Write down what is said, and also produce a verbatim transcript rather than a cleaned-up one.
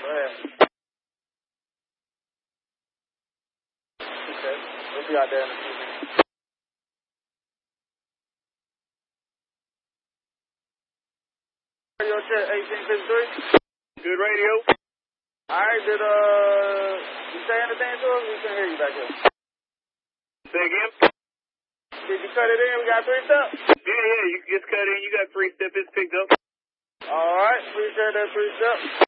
Go ahead. Okay. We'll be out there in a few minutes. Radio check eighteen fifty-three. Good radio. Alright, did uh you say anything to us? We can hear you back here. Say again? Did you cut it in? We got three steps? Yeah, yeah, you just cut in. You got three steps. It's picked up. Alright, appreciate that three steps.